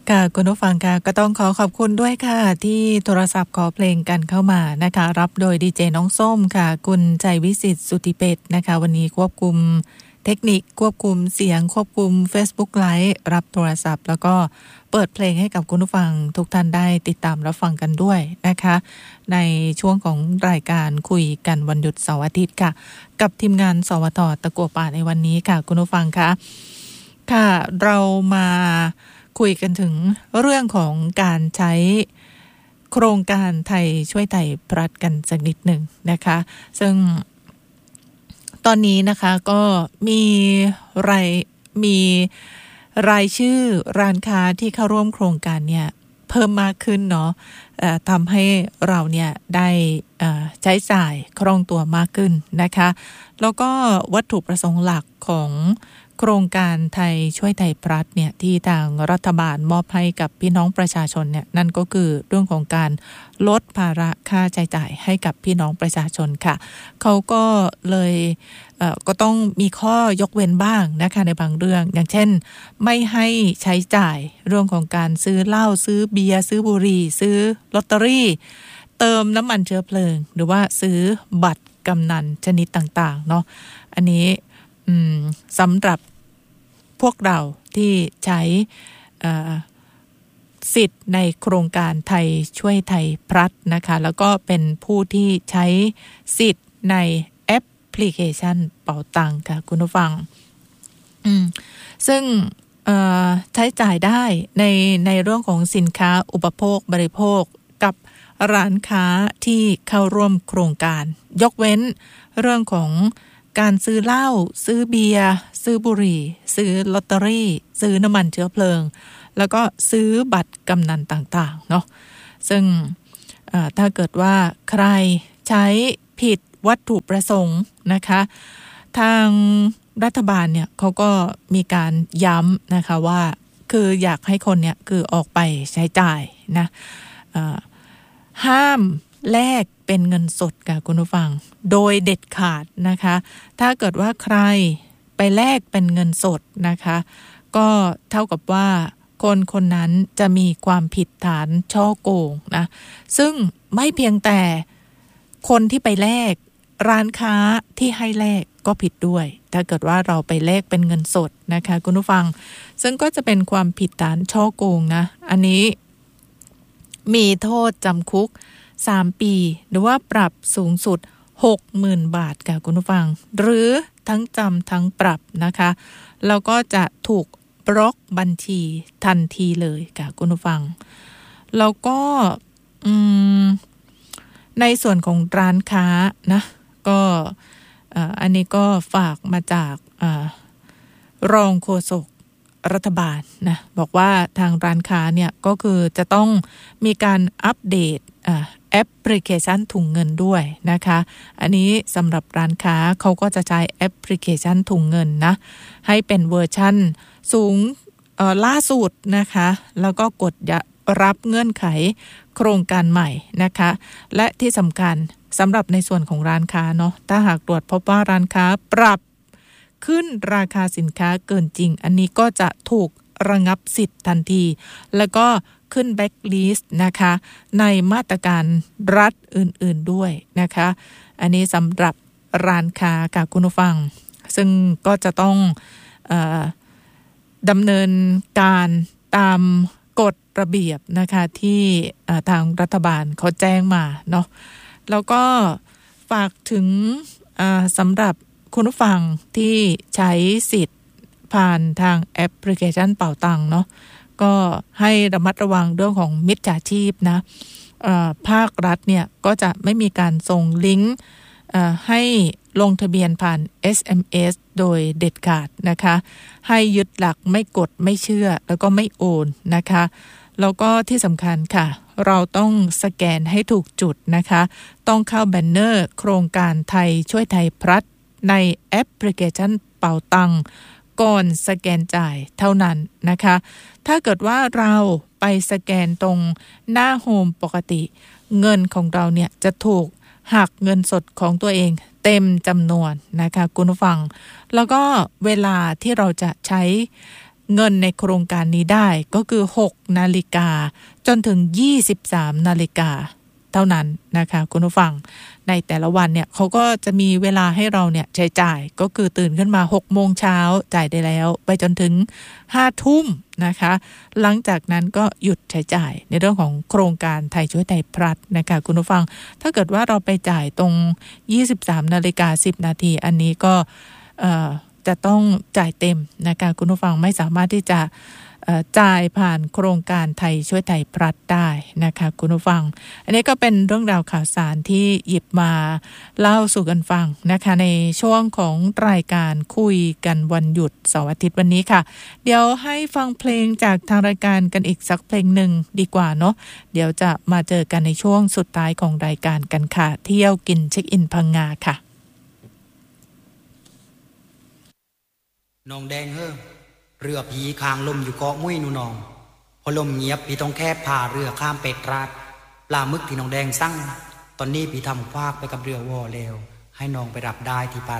ค่ะคุณผู้ฟังค่ะก็ต้องขอบคุณด้วยค่ะที่โทรศัพท์ขอเพลงกันเข้ามานะคะรับโดยดีเจน้องส้มค่ะคุณใจวิสิทธิ์สุติเป็ดนะคะวันนี้ควบคุมเทคนิคควบคุมเสียงควบคุม Facebook Live รับโทรศัพท์แล้วก็เปิดเพลงให้กับคุณผู้ฟังทุกท่านได้ติดตามรับฟังกันด้วยนะคะในช่วงของรายการคุยกันวันหยุดเสาร์อาทิตย์ค่ะกับทีมงานสวท.ตะกั่วป่าในวันนี้ค่ะคุณผู้ฟังค่ะเรามาคุยกันถึงเรื่องของการใช้โครงการไทยช่วยไทยพลัดกันสักนิดหนึ่งนะคะซึ่งตอนนี้นะคะก็มีรายชื่อร้านค้าที่เข้าร่วมโครงการเนี่ยเพิ่มมากขึ้นเนาะทำให้เราเนี่ยได้ใช้จ่ายคล่องตัวมากขึ้นนะคะแล้วก็วัตถุประสงค์หลักของโครงการไทยช่วยไทยพลัดเนี่ยที่ทางรัฐบาลมอบให้กับพี่น้องประชาชนเนี่ยนั่นก็คือเรื่องของการลดภาระค่าใช้จ่ายให้กับพี่น้องประชาชนค่ะเขาก็เลยก็ต้องมีข้อยกเว้นบ้างนะคะในบางเรื่องอย่างเช่นไม่ให้ใช้จ่ายเรื่องของการซื้อเหล้าซื้อเบียร์ซื้อบุหรี่ซื้อลอตเตอรี่เติมน้ำมันเชื้อเพลิงหรือว่าซื้อบัตรกำนันชนิดต่างๆเนาะอันนี้สำหรับพวกเราที่ใช้สิทธิ์ในโครงการไทยช่วยไทยพลัดนะคะแล้วก็เป็นผู้ที่ใช้สิทธิ์ในแอปพลิเคชันเป๋าตังค่ะคุณผู้ฟังซึ่งใช้จ่ายได้ในเรื่องของสินค้าอุปโภคบริโภคกับร้านค้าที่เข้าร่วมโครงการยกเว้นเรื่องของการซื้อเหล้าซื้อเบียร์ซื้อบุหรี่ซื้อลอตเตอรี่ซื้อน้ำมันเชื้อเพลิงแล้วก็ซื้อบัตรกำนันต่างๆเนาะซึ่งถ้าเกิดว่าใครใช้ผิดวัตถุประสงค์นะคะทางรัฐบาลเนี่ยเขาก็มีการย้ำนะคะว่าคืออยากให้คนเนี่ยคือออกไปใช้จ่ายนะห้ามแลกเป็นเงินสดค่ะคุณผู้ฟังโดยเด็ดขาดนะคะถ้าเกิดว่าใครไปแลกเป็นเงินสดนะคะก็เท่ากับว่าคนนั้นจะมีความผิดฐานฉ้อโกงนะซึ่งไม่เพียงแต่คนที่ไปแลกร้านค้าที่ให้แลกก็ผิดด้วยถ้าเกิดว่าเราไปแลกเป็นเงินสดนะคะคุณผู้ฟังซึ่งก็จะเป็นความผิดฐานฉ้อโกงนะอันนี้มีโทษจำคุก3 ปีหรือว่าปรับสูงสุด 60,000 บาทค่ะคุณผู้ฟังหรือทั้งจำทั้งปรับนะคะแล้วก็จะถูกบล็อกบัญชีทันทีเลยค่ะคุณผู้ฟังแล้วก็ในส่วนของร้านค้านะก็อันนี้ก็ฝากมาจากรองโฆษกรัฐบาลนะบอกว่าทางร้านค้าเนี่ยก็คือจะต้องมีการอัปเดตแอปพลิเคชันถุงเงินด้วยนะคะอันนี้สำหรับร้านค้าเขาก็จะใช้แอปพลิเคชันถุงเงินนะให้เป็นเวอร์ชั่นสูงล่าสุดนะคะแล้วก็กดรับเงื่อนไขโครงการใหม่นะคะและที่สำคัญสำหรับในส่วนของร้านค้าเนาะถ้าหากตรวจพบว่าร้านค้าปรับขึ้นราคาสินค้าเกินจริงอันนี้ก็จะถูกระงับสิทธิ์ทันทีแล้วก็ขึ้นแบ็คลิสต์นะคะในมาตรการรัฐอื่นๆด้วยนะคะอันนี้สำหรับร้านค้าค่ะคุณผู้ฟังซึ่งก็จะต้องดำเนินการตามกฎระเบียบนะคะที่ทางรัฐบาลเขาแจ้งมาเนาะแล้วก็ฝากถึงสำหรับคุณผู้ฟังที่ใช้สิทธิ์ผ่านทางแอปพลิเคชันเป๋าตังเนาะก็ให้ระมัดระวังเรื่องของมิจฉาชีพนะภาครัฐเนี่ยก็จะไม่มีการส่งลิงก์ให้ลงทะเบียนผ่าน SMS โดยเด็ดขาดนะคะให้ยึดหลักไม่กดไม่เชื่อแล้วก็ไม่โอนนะคะแล้วก็ที่สำคัญค่ะเราต้องสแกนให้ถูกจุดนะคะต้องเข้าแบนเนอร์โครงการไทยช่วยไทยพลัดในแอปพลิเคชันเป๋าตังก่อนสแกนจ่ายเท่านั้นนะคะถ้าเกิดว่าเราไปสแกนตรงหน้าโฮมปกติเงินของเราเนี่ยจะถูกหักเงินสดของตัวเองเต็มจำนวนนะคะคุณผู้ฟังแล้วก็เวลาที่เราจะใช้เงินในโครงการนี้ได้ก็คือ6 นาฬิกาจนถึง23 นาฬิกาเท่านั้นนะคะคุณผู้ฟังในแต่ละวันเนี่ยเขาก็จะมีเวลาให้เราเนี่ยใช้จ่ายก็คือตื่นขึ้นมา6 โมงเช้าจ่ายได้แล้วไปจนถึง5 ทุ่มนะคะหลังจากนั้นก็หยุดใช้จ่ายในเรื่องของโครงการไทยช่วยไทยพลัสนะคะคุณผู้ฟังถ้าเกิดว่าเราไปจ่ายตรง23 นาฬิกา 10 นาทีอันนี้ก็จะต้องจ่ายเต็มนะคะคุณผู้ฟังไม่สามารถที่จะจ่ายผ่านโครงการไทยช่วยไทยพลัสได้นะคะคุณผู้ฟังอันนี้ก็เป็นเรื่องราวข่าวสารที่หยิบมาเล่าสู่กันฟังนะคะในช่วงของรายการคุยกันวันหยุดเสาร์อาทิตย์วันนี้ค่ะเดี๋ยวให้ฟังเพลงจากทางรายการกันอีกสักเพลงหนึ่งดีกว่าเนาะเดี๋ยวจะมาเจอกันในช่วงสุดท้ายของรายการกันค่ะเที่ยวกินเช็คอินพังงาค่ะน้องแดงเฮ้อเรือผีคางลมอยู่เกาะมุ้ยนูนองพอลมเงียบพี่ต้องแคบพาเรือข้ามเป็ดราดปลาหมึกที่น้องแดงสั่งตอนนี้พี่ทำควากไปกับเรือวอแล้วให้น้องไปรับได้ที่ปา